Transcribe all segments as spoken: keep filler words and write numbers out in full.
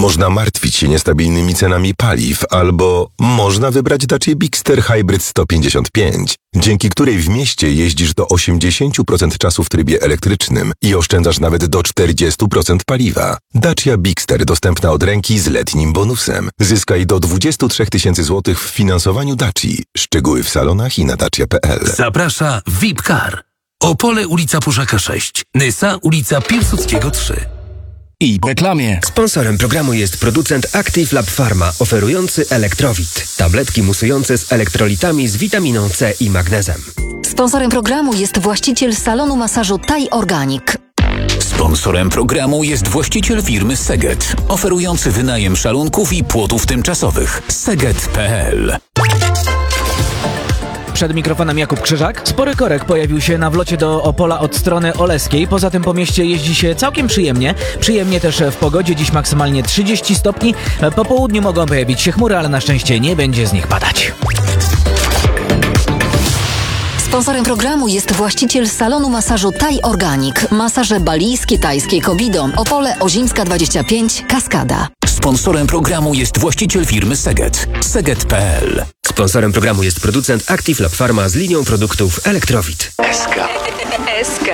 Można martwić się niestabilnymi cenami paliw, albo można wybrać Dacia Bigster Hybrid sto pięćdziesiąt pięć, dzięki której w mieście jeździsz do osiemdziesiąt procent czasu w trybie elektrycznym i oszczędzasz nawet do czterdzieści procent paliwa. Dacia Bigster dostępna od ręki z letnim bonusem. Zyskaj do dwadzieścia trzy tysiące złotych w finansowaniu Daci. Szczegóły w salonach i na dacia kropka p l. Zaprasza V I P Car. Opole ulica Puszaka sześć. Nysa ulica Piłsudskiego trzy. I w reklamie. Sponsorem programu jest producent Active Lab Pharma, oferujący Elektrowit. Tabletki musujące z elektrolitami z witaminą C i magnezem. Sponsorem programu jest właściciel salonu masażu Thai Organic. Sponsorem programu jest właściciel firmy Seget, oferujący wynajem szalunków i płotów tymczasowych. seget kropka p l. Przed mikrofonem Jakub Krzyżak. Spory korek pojawił się na wlocie do Opola od strony Oleskiej. Poza tym po mieście jeździ się całkiem przyjemnie. Przyjemnie też w pogodzie. Dziś maksymalnie trzydzieści stopni. Po południu mogą pojawić się chmury, ale na szczęście nie będzie z nich padać. Sponsorem programu jest właściciel salonu masażu Thai Organic. Masaże balijskie, tajskie, Kobido. Opole Ozimska dwadzieścia pięć, Kaskada. Sponsorem programu jest właściciel firmy Seget. seget kropka p l. Sponsorem programu jest producent Active Lab Pharma z linią produktów Elektrowit. S K. S K.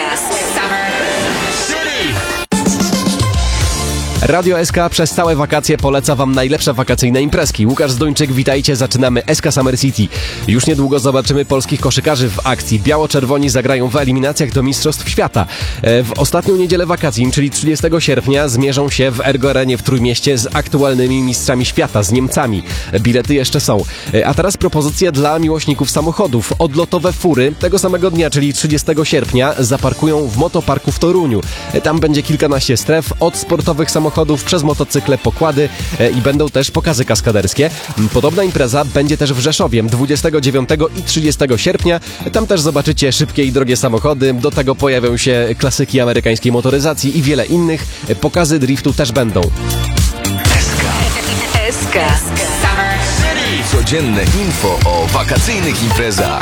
Radio S K przez całe wakacje poleca Wam najlepsze wakacyjne imprezki. Łukasz Zduńczyk, witajcie, zaczynamy S K Summer City. Już niedługo zobaczymy polskich koszykarzy w akcji. Biało-czerwoni zagrają w eliminacjach do Mistrzostw Świata. W ostatnią niedzielę wakacji, czyli trzydziestego sierpnia, zmierzą się w Ergo Arenie w Trójmieście z aktualnymi mistrzami świata, z Niemcami. Bilety jeszcze są. A teraz propozycje dla miłośników samochodów. Odlotowe fury tego samego dnia, czyli trzydziestego sierpnia, zaparkują w motoparku w Toruniu. Tam będzie kilkanaście stref, od sportowych samochodów samochodów przez motocykle, pokłady e, i będą też pokazy kaskaderskie. Podobna impreza będzie też w Rzeszowie dwudziestego dziewiątego i trzydziestego sierpnia. Tam też zobaczycie szybkie i drogie samochody. Do tego pojawią się klasyki amerykańskiej motoryzacji i wiele innych. Pokazy driftu też będą. S K. S K. Codzienne info o wakacyjnych imprezach.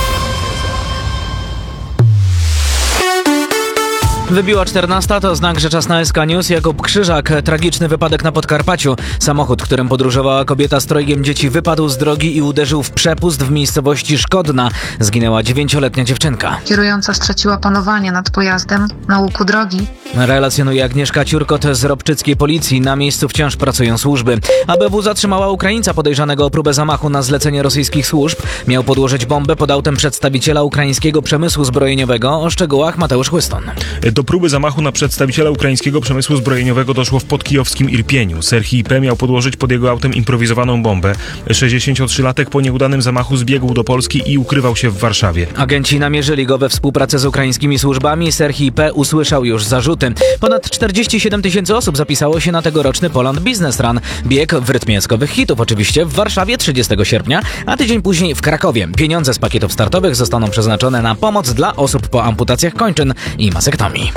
Wybiła czternasta, to znak, że czas na S K News. Jakub Krzyżak. Tragiczny wypadek na Podkarpaciu. Samochód, którym podróżowała kobieta z trojgiem dzieci, wypadł z drogi i uderzył w przepust w miejscowości Szkodna. Zginęła dziewięcioletnia dziewczynka. Kierująca straciła panowanie nad pojazdem na łuku drogi. Relacjonuje Agnieszka Ciurkot z ropczyckiej policji. Na miejscu wciąż pracują służby. A B W zatrzymała Ukraińca podejrzanego o próbę zamachu na zlecenie rosyjskich służb. Miał podłożyć bombę pod autem przedstawiciela ukraińskiego przemysłu zbrojeniowego. O szczegółach Mateusz Chłyston. Do próby zamachu na przedstawiciela ukraińskiego przemysłu zbrojeniowego doszło w podkijowskim Irpieniu. Serhii P. miał podłożyć pod jego autem improwizowaną bombę. sześćdziesięciotrzylatek po nieudanym zamachu zbiegł do Polski i ukrywał się w Warszawie. Agenci namierzyli go we współpracy z ukraińskimi służbami. Serhii P. usłyszał już zarzuty. Ponad czterdzieści siedem tysięcy osób zapisało się na tegoroczny Poland Business Run. Bieg w rytmie skowych hitów oczywiście w Warszawie trzydziestego sierpnia, a tydzień później w Krakowie. Pieniądze z pakietów startowych zostaną przeznaczone na pomoc dla osób po amputacjach kończyn i masektomii.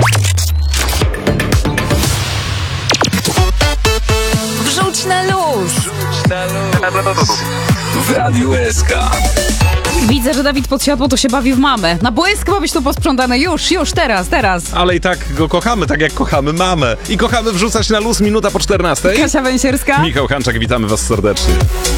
Wrzuć na luz. W Radiu S K. Widzę, że Dawid podsiadło, to się bawi w mamę. Na błysk ma być to posprzątane już, już, teraz, teraz. Ale i tak go kochamy, tak jak kochamy mamę. I kochamy wrzucać na luz minuta po czternastej. Kasia Węsierska. Michał Hanczak, witamy was serdecznie.